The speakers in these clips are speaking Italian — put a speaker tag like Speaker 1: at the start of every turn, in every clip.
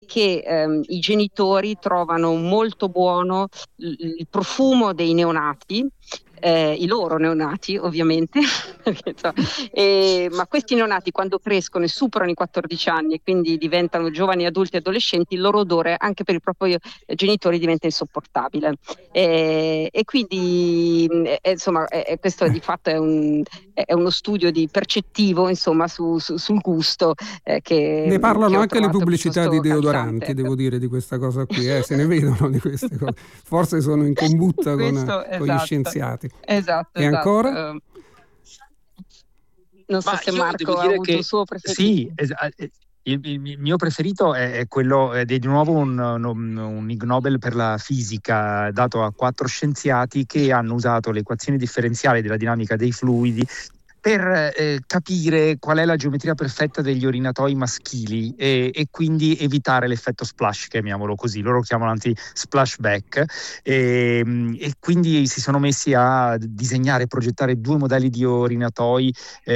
Speaker 1: che i genitori trovano molto buono il profumo dei neonati, i loro neonati ovviamente, perché, ma questi neonati quando crescono e superano i 14 anni e quindi diventano giovani adulti e adolescenti, il loro odore anche per i propri genitori diventa insopportabile. E quindi insomma questo di fatto è uno studio di percettivo, insomma, sul gusto
Speaker 2: Ne parlano
Speaker 1: che ho
Speaker 2: anche le
Speaker 1: trovato
Speaker 2: pubblicità di
Speaker 1: piuttosto
Speaker 2: deodoranti,
Speaker 1: calzante.
Speaker 2: devo dire, di questa cosa qui, se ne vedono di queste cose. Forse sono in combutta
Speaker 1: Questo,
Speaker 2: con gli
Speaker 1: esatto,
Speaker 2: scienziati.
Speaker 1: esatto,
Speaker 2: E ancora?
Speaker 1: Non so
Speaker 3: Ma
Speaker 1: se
Speaker 3: io devo
Speaker 1: Marco ha
Speaker 3: dire
Speaker 1: avuto il
Speaker 3: che
Speaker 1: suo preferito.
Speaker 3: sì, il mio preferito è quello di nuovo un Ig Nobel per la fisica dato a 4 scienziati che hanno usato l'equazione differenziale della dinamica dei fluidi per capire qual è la geometria perfetta degli orinatoi maschili e quindi evitare l'effetto splash, chiamiamolo così, loro chiamano anti-splashback, e quindi si sono messi a disegnare e progettare 2 modelli di orinatoi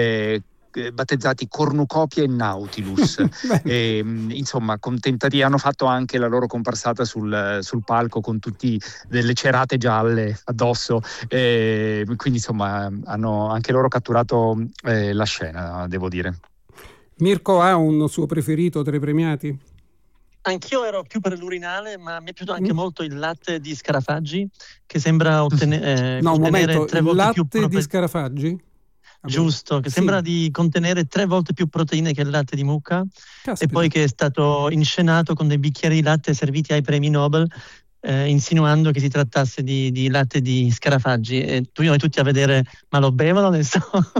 Speaker 3: battezzati Cornucopia e Nautilus. Insomma, contentati, hanno fatto anche la loro comparsata sul palco con tutti delle cerate gialle addosso, quindi insomma hanno anche loro catturato la scena, devo dire.
Speaker 2: Mirko ha un suo preferito tra i premiati?
Speaker 4: Anch'io ero più per l'urinale, ma mi è piaciuto anche molto il latte di Scarafaggi, che sembra contenere
Speaker 2: un momento,
Speaker 4: 3
Speaker 2: il
Speaker 4: volte più
Speaker 2: latte di Scarafaggi?
Speaker 4: Giusto, che sembra di contenere 3 volte più proteine che il latte di mucca.
Speaker 2: Caspita.
Speaker 4: E poi che è stato inscenato con dei bicchieri di latte serviti ai premi Nobel, insinuando che si trattasse di latte di Scarafaggi. E noi tutti a vedere, ma lo bevono adesso?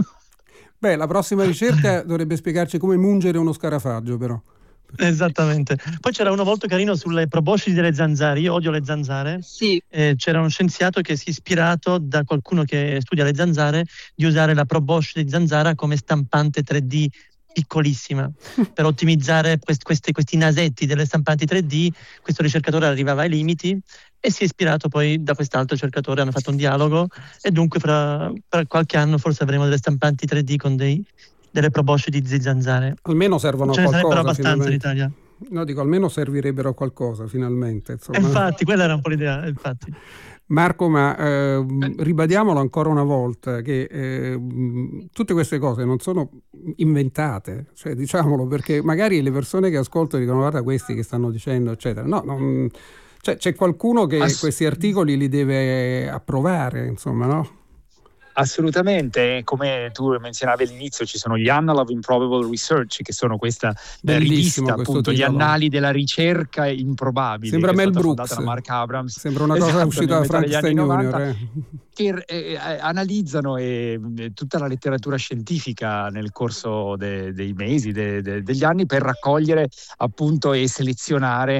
Speaker 2: Beh, la prossima ricerca dovrebbe spiegarci come mungere uno scarafaggio, però.
Speaker 4: Esattamente. Poi c'era uno molto carino sulle proboscidi delle zanzare. Io odio le zanzare.
Speaker 1: Sì.
Speaker 4: C'era uno scienziato che si è ispirato da qualcuno che studia le zanzare di usare la proboscide di zanzara come stampante 3D piccolissima per ottimizzare questi nasetti delle stampanti 3D. Questo ricercatore arrivava ai limiti e si è ispirato poi da quest'altro ricercatore, hanno fatto un dialogo e dunque fra qualche anno forse avremo delle stampanti 3D con delle proboscidi di zanzare.
Speaker 2: Almeno servono a
Speaker 4: Ce ne sarebbero
Speaker 2: qualcosa,
Speaker 4: abbastanza in
Speaker 2: finalmente.
Speaker 4: Italia.
Speaker 2: No, dico, almeno servirebbero a qualcosa, finalmente. Insomma.
Speaker 4: Infatti, quella era un po' l'idea, infatti.
Speaker 2: Marco, ma ribadiamolo ancora una volta che tutte queste cose non sono inventate, cioè diciamolo, perché magari le persone che ascoltano dicono guarda questi che stanno dicendo, eccetera. No, c'è qualcuno che questi articoli li deve approvare, insomma, no?
Speaker 3: Assolutamente, come tu menzionavi all'inizio ci sono gli Annals of Improbable Research, che sono questa rivista, appunto, gli annali della ricerca improbabile.
Speaker 2: Sembra
Speaker 3: che
Speaker 2: Mel
Speaker 3: è stata
Speaker 2: Brooks,
Speaker 3: fondata da Mark Abrams.
Speaker 2: sembra una cosa uscita da Frankenstein Junior.
Speaker 3: Che analizzano tutta la letteratura scientifica nel corso dei mesi, degli anni, per raccogliere appunto e selezionare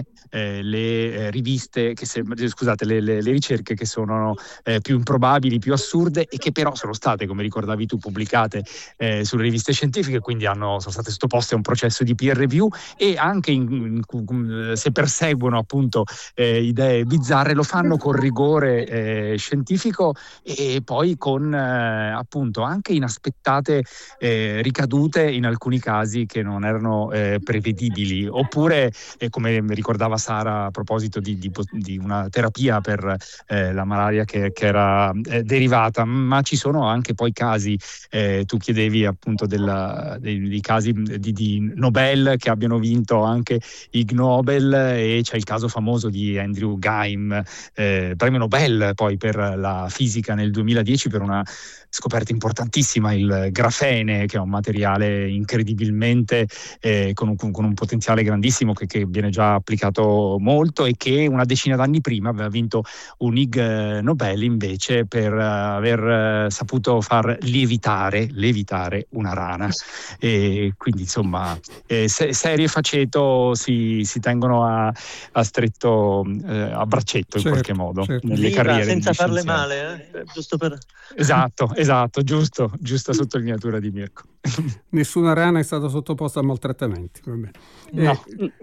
Speaker 3: le riviste, le ricerche che sono più improbabili, più assurde e che però sono state, come ricordavi tu, pubblicate sulle riviste scientifiche, quindi sono state sottoposte a un processo di peer review e anche se perseguono appunto idee bizzarre lo fanno con rigore scientifico e poi con appunto anche inaspettate ricadute in alcuni casi che non erano prevedibili, oppure come ricordava Sara a proposito di una terapia per la malaria che era derivata, ma ci sono anche poi casi, tu chiedevi appunto dei casi di Nobel che abbiano vinto anche Ig Nobel, e c'è il caso famoso di Andrew Geim, premio Nobel poi per la fisica nel 2010 per una scoperta importantissima, il grafene, che è un materiale incredibilmente con un potenziale grandissimo che viene già applicato molto e che una decina d'anni prima aveva vinto un Ig Nobel invece per aver saputo far lievitare una rana. E quindi insomma serie faceto si tengono a stretto a braccetto, in qualche modo, nelle carriere
Speaker 4: senza
Speaker 3: degli
Speaker 4: farle
Speaker 3: scienziati.
Speaker 4: male, giusto per...
Speaker 3: Esatto, giusta sottolineatura di Mirko.
Speaker 2: Nessuna rana è stata sottoposta a maltrattamenti.
Speaker 3: No.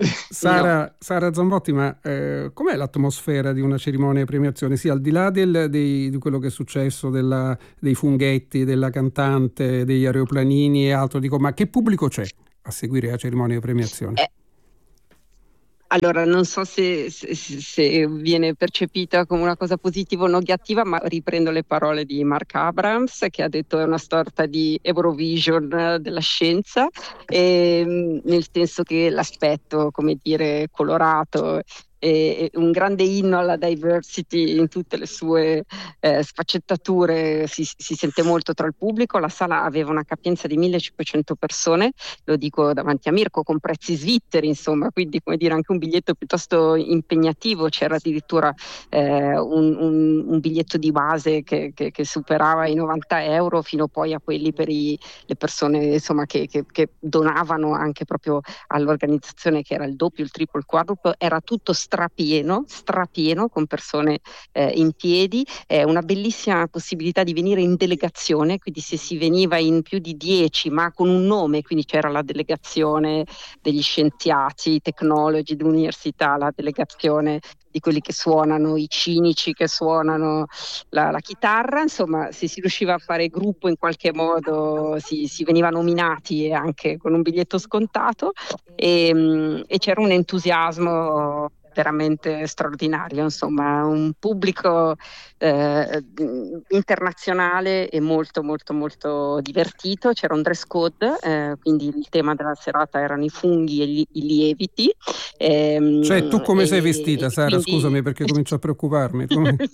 Speaker 2: Sara Zambotti, ma com'è l'atmosfera di una cerimonia di premiazione? Sì, al di là di quello che è successo, dei funghetti, della cantante, degli aeroplanini e altro, dico, ma che pubblico c'è a seguire la cerimonia di premiazione?
Speaker 1: Allora, non so se viene percepita come una cosa positiva o negativa, ma riprendo le parole di Mark Abrams, che ha detto è una sorta di Eurovision della scienza, nel senso che l'aspetto, come dire, colorato e un grande inno alla diversity in tutte le sue sfaccettature si sente molto tra il pubblico. La sala aveva una capienza di 1500 persone, lo dico davanti a Mirko, con prezzi svizzeri, insomma, quindi come dire anche un biglietto piuttosto impegnativo. C'era addirittura un biglietto di base che superava i 90 euro, fino poi a quelli per le persone, insomma, che donavano anche proprio all'organizzazione, che era il doppio, il triplo, il quadruplo. Era tutto strapieno con persone in piedi, una bellissima possibilità di venire in delegazione, quindi se si veniva in più di 10 ma con un nome, quindi c'era la delegazione degli scienziati, tecnologi dell'università, la delegazione di quelli che suonano, i cinici che suonano la chitarra, insomma, se si riusciva a fare gruppo in qualche modo si veniva nominati anche con un biglietto scontato, e c'era un entusiasmo veramente straordinario, insomma, un pubblico internazionale e molto molto molto divertito. C'era un dress code, quindi il tema della serata erano i funghi e i lieviti.
Speaker 2: Cioè, tu come sei vestita, Sara?
Speaker 1: Quindi...
Speaker 2: Scusami, perché comincio a preoccuparmi.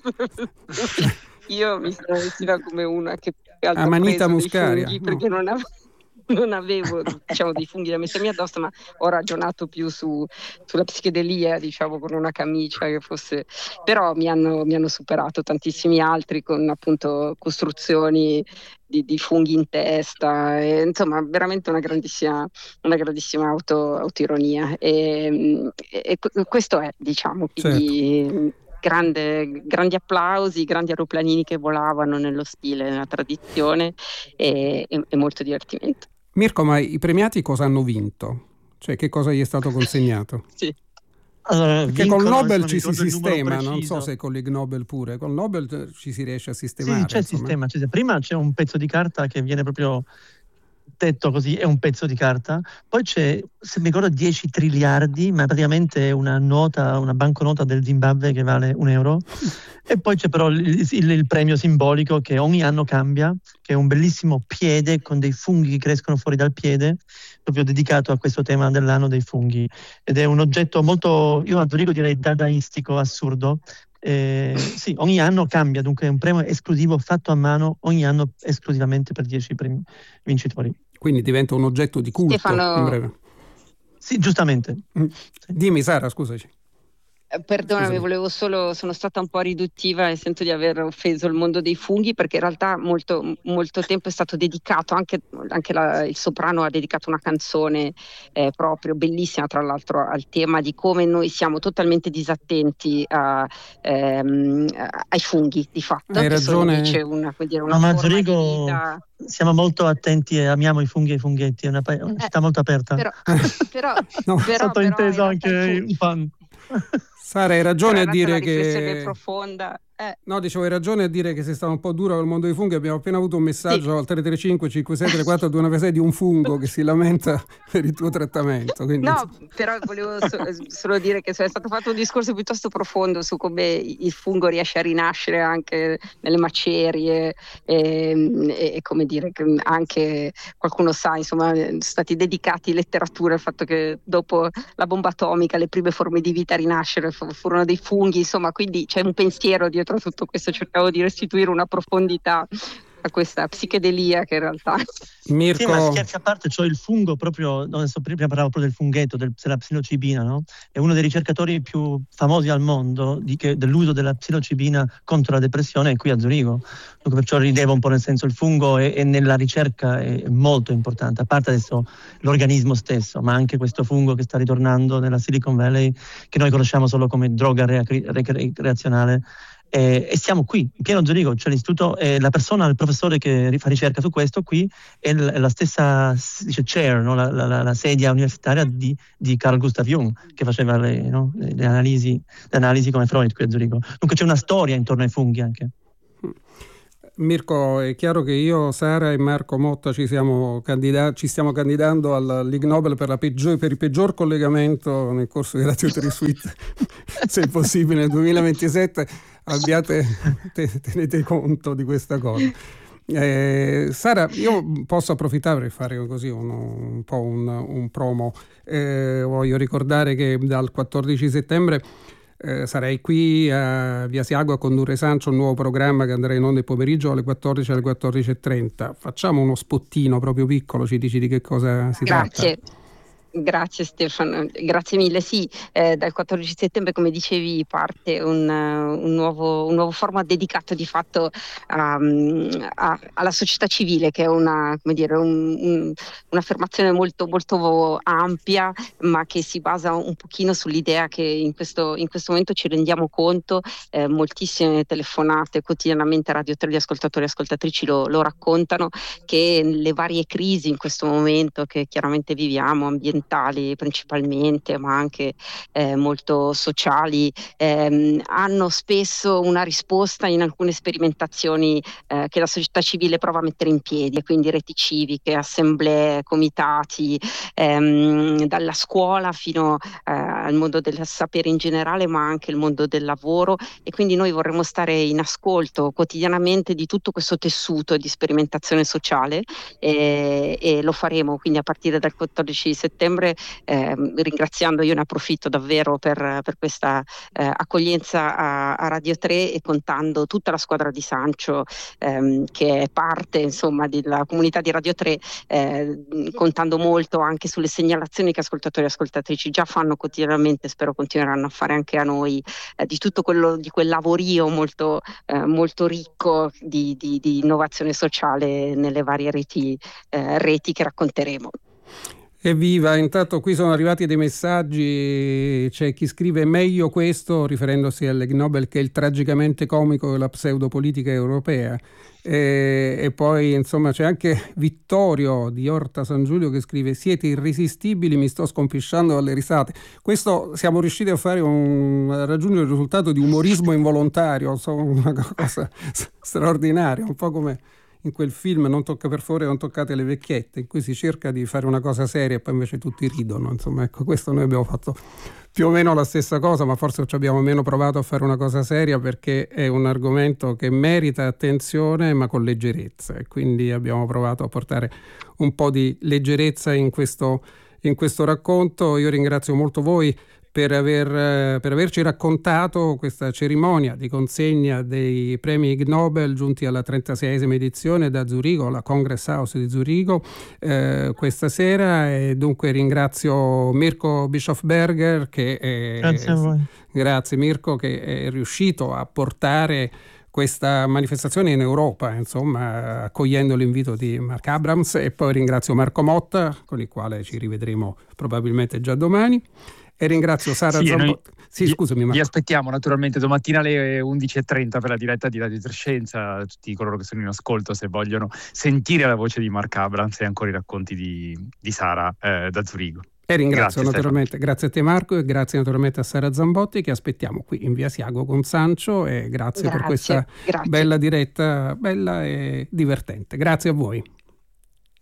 Speaker 1: Io mi sono vestita come una che
Speaker 2: a manita
Speaker 1: preso
Speaker 2: muscaria,
Speaker 1: dei funghi, perché non avevo, diciamo, dei funghi da mettermi addosso, ma ho ragionato più sulla psichedelia, diciamo, con una camicia che fosse... Però mi hanno superato tantissimi altri con appunto costruzioni di funghi in testa, insomma, veramente una grandissima autoironia. E questo è, diciamo, quindi...
Speaker 2: Certo.
Speaker 1: Grandi applausi, grandi aeroplanini che volavano nello stile, nella tradizione, e molto divertimento.
Speaker 2: Mirko, ma i premiati cosa hanno vinto? Cioè, che cosa gli è stato consegnato?
Speaker 1: Sì.
Speaker 4: Allora,
Speaker 2: perché col Nobel ci si
Speaker 4: il
Speaker 2: sistema, non so se con l'Ig Nobel pure, col Nobel ci si riesce a sistemare.
Speaker 4: Sì, c'è il sistema. Prima c'è un pezzo di carta che viene proprio detto così, è un pezzo di carta, poi c'è, se mi ricordo, 10 triliardi, ma praticamente è una banconota del Zimbabwe che vale €1, e poi c'è però il premio simbolico che ogni anno cambia, che è un bellissimo piede con dei funghi che crescono fuori dal piede, proprio dedicato a questo tema dell'anno dei funghi, ed è un oggetto molto, io a Zurigo direi dadaistico, assurdo. Sì, ogni anno cambia, dunque è un premio esclusivo fatto a mano ogni anno esclusivamente per 10 vincitori.
Speaker 2: Quindi diventa un oggetto di culto in breve.
Speaker 4: Sì, giustamente.
Speaker 2: Dimmi, Sara, scusaci.
Speaker 1: Perdonami, sono stata un po' riduttiva e sento di aver offeso il mondo dei funghi, perché in realtà molto, molto tempo è stato dedicato, anche il soprano ha dedicato una canzone proprio bellissima, tra l'altro, al tema di come noi siamo totalmente disattenti ai funghi, di fatto.
Speaker 2: Hai ragione.
Speaker 1: Sono invece una forma di vita.
Speaker 4: Siamo molto attenti e amiamo i funghi e i funghetti, è una città molto aperta.
Speaker 1: Però
Speaker 4: sottointeso anche un fan.
Speaker 2: Sara, hai ragione a dire
Speaker 1: che profonda.
Speaker 2: No, dicevo, hai ragione a dire che sei stato un po' dura col mondo dei funghi. Abbiamo appena avuto un messaggio al 335 5634 296 di un fungo che si lamenta per il tuo trattamento. Quindi...
Speaker 1: No, però volevo solo dire che è stato fatto un discorso piuttosto profondo su come il fungo riesce a rinascere anche nelle macerie, e come dire che anche qualcuno sa, insomma, sono stati dedicati letteratura al fatto che dopo la bomba atomica le prime forme di vita rinascere furono dei funghi, insomma, quindi c'è un pensiero dietro a tutto questo. Cercavo di restituire una profondità a questa psichedelia che in realtà...
Speaker 2: Mirko...
Speaker 4: Sì, ma scherzi a parte, c'ho il fungo proprio, adesso prima parlavo proprio del funghetto, della psilocibina, no? È uno dei ricercatori più famosi al mondo dell'uso della psilocibina contro la depressione, è qui a Zurigo. Dunque, perciò ridevo un po', nel senso, il fungo è nella ricerca è molto importante, a parte adesso l'organismo stesso, ma anche questo fungo che sta ritornando nella Silicon Valley, che noi conosciamo solo come droga recreazionale. E siamo qui, in pieno Zurigo, c'è l'istituto, la persona, il professore che fa ricerca su questo qui è la stessa, si dice chair, no? la sedia universitaria di Carl Gustav Jung, che faceva le analisi come Freud qui a Zurigo. Dunque c'è una storia intorno ai funghi anche.
Speaker 2: Mirko, è chiaro che io, Sara e Marco Motta ci stiamo candidando all'Ig Nobel per il peggior collegamento nel corso di Radio 3 Suite, se è possibile nel 2027. Tenete conto di questa cosa. Sara, io posso approfittare per fare così un po' un promo. Voglio ricordare che dal 14 settembre sarei qui a Via Asiago a condurre Sancio, un nuovo programma che andrà in onda il pomeriggio alle 14 alle 14:30. Facciamo uno spottino proprio piccolo, ci dici di che cosa si tratta?
Speaker 1: Grazie Stefano, grazie mille. Sì, dal 14 settembre, come dicevi, parte un nuovo format dedicato di fatto alla società civile, che è un'affermazione molto, molto ampia, ma che si basa un pochino sull'idea che in questo momento ci rendiamo conto, moltissime telefonate quotidianamente a Radio 3 di ascoltatori e ascoltatrici lo raccontano, che le varie crisi in questo momento che chiaramente viviamo, ambientali principalmente, ma anche molto sociali, hanno spesso una risposta in alcune sperimentazioni che la società civile prova a mettere in piedi, quindi reti civiche, assemblee, comitati, dalla scuola fino al mondo del sapere in generale, ma anche il mondo del lavoro, e quindi noi vorremmo stare in ascolto quotidianamente di tutto questo tessuto di sperimentazione sociale, e lo faremo quindi a partire dal 14 settembre, ringraziando, io ne approfitto davvero per questa accoglienza a Radio 3, e contando tutta la squadra di Sancio, che è parte insomma della comunità di Radio 3, contando molto anche sulle segnalazioni che ascoltatori e ascoltatrici già fanno quotidianamente, spero continueranno a fare anche a noi, di tutto di quel lavorio molto, molto ricco di innovazione sociale nelle varie reti che racconteremo.
Speaker 2: Evviva, intanto qui sono arrivati dei messaggi, c'è chi scrive meglio questo, riferendosi all'Ig Nobel, che è il tragicamente comico della pseudopolitica europea. E poi insomma c'è anche Vittorio di Orta San Giulio che scrive: siete irresistibili, mi sto scompisciando dalle risate. Questo siamo riusciti a raggiungere il risultato di umorismo involontario, una cosa straordinaria, un po' come in quel film per favore non toccate le vecchiette, in cui si cerca di fare una cosa seria e poi invece tutti ridono. Insomma, ecco, questo noi abbiamo fatto più o meno la stessa cosa, ma forse ci abbiamo meno provato a fare una cosa seria, perché è un argomento che merita attenzione ma con leggerezza, e quindi abbiamo provato a portare un po' di leggerezza in questo racconto. Io ringrazio molto voi per averci raccontato questa cerimonia di consegna dei premi Ig Nobel giunti alla 36esima edizione da Zurigo, alla Congress House di Zurigo, questa sera. E dunque ringrazio Mirko Bischofberger,
Speaker 4: grazie a voi.
Speaker 2: Grazie Mirko, che è riuscito a portare questa manifestazione in Europa, insomma, accogliendo l'invito di Mark Abrams. E poi ringrazio Marco Motta, con il quale ci rivedremo probabilmente già domani. E ringrazio Sara Zambotti. Scusami, Marco.
Speaker 3: Vi aspettiamo naturalmente domattina alle 11:30 per la diretta di Radio Trescenza, tutti coloro che sono in ascolto, se vogliono sentire la voce di Mark Abrams e ancora i racconti di Sara da Zurigo.
Speaker 2: E ringrazio naturalmente, grazie a te Marco, e grazie naturalmente a Sara Zambotti, che aspettiamo qui in Via Asiago con Sancio, e grazie per questa bella diretta, bella e divertente. Grazie a voi.